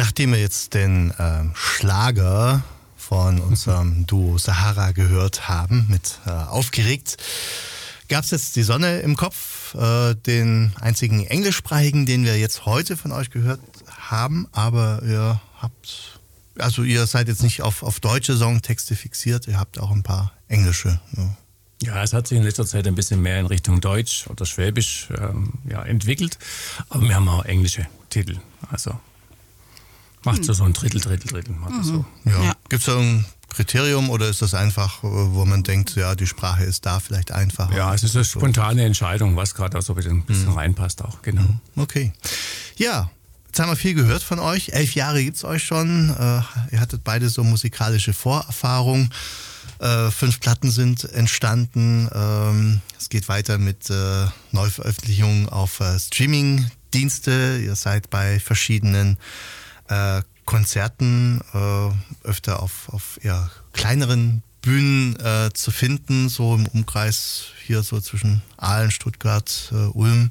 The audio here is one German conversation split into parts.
Nachdem wir jetzt den Schlager von unserem Duo Sahara gehört haben, mit Aufgeregt, gab es jetzt die Sonne im Kopf, den einzigen englischsprachigen, den wir jetzt heute von euch gehört haben, aber ihr seid jetzt nicht auf deutsche Songtexte fixiert, ihr habt auch ein paar englische. Ja, es hat sich in letzter Zeit ein bisschen mehr in Richtung Deutsch oder Schwäbisch entwickelt, aber wir haben auch englische Titel, also macht so ein Drittel, macht das so. Ja. Gibt es da ein Kriterium oder ist das einfach, wo man denkt, ja, die Sprache ist da vielleicht einfacher? Ja, es ist eine spontane Entscheidung, was gerade auch so ein bisschen reinpasst auch, genau. Okay. Ja, jetzt haben wir viel gehört von euch. 11 Jahre gibt es euch schon. Ihr hattet beide so musikalische Vorerfahrung. 5 Platten sind entstanden. Es geht weiter mit Neuveröffentlichungen auf Streaming-Dienste. Ihr seid bei verschiedenen Konzerten öfter auf eher kleineren Bühnen zu finden, so im Umkreis hier so zwischen Aalen, Stuttgart, Ulm.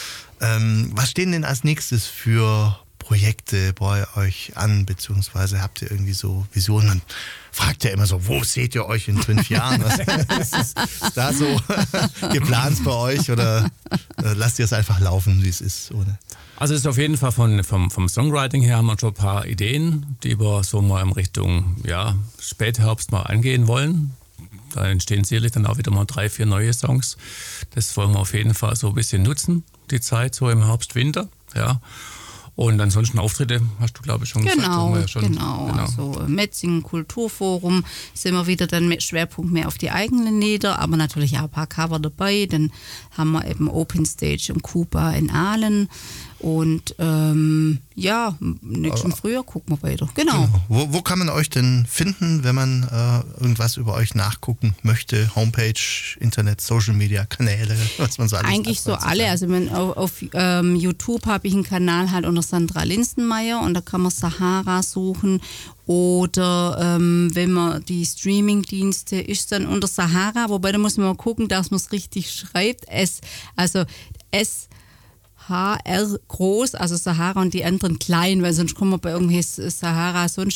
Was stehen denn als nächstes für Projekte bei euch an, beziehungsweise habt ihr irgendwie so Visionen? Man fragt ja immer so, wo seht ihr euch in 5 Jahren? Was ist da so geplant bei euch oder lasst ihr es einfach laufen, wie es ist? Ohne? Also es ist auf jeden Fall vom Songwriting her haben wir schon ein paar Ideen, die wir so mal in Richtung Spätherbst mal angehen wollen. Da entstehen sicherlich dann auch wieder mal 3, 4 neue Songs. Das wollen wir auf jeden Fall so ein bisschen nutzen, die Zeit so im Herbst, Winter. Ja. Und ansonsten Auftritte, hast du glaube ich schon gesagt. Genau. Also Metzingen Kulturforum sind wir wieder dann mit Schwerpunkt mehr auf die eigenen Lieder, aber natürlich auch ein paar Cover dabei. Dann haben wir eben Open Stage im Kuba in Aalen. Und nächsten Frühjahr gucken wir weiter. Genau. Wo kann man euch denn finden, wenn man irgendwas über euch nachgucken möchte? Homepage, Internet, Social Media, Kanäle, was man so alles eigentlich so alle. Also auf YouTube habe ich einen Kanal halt unter Sandra Linsenmeier und da kann man Sahara suchen. Oder wenn man die Streaming-Dienste ist dann unter Sahara, wobei da muss man mal gucken, dass man es richtig schreibt. HR groß, also Sahara und die anderen klein, weil sonst kommen wir bei irgendwelchen Sahara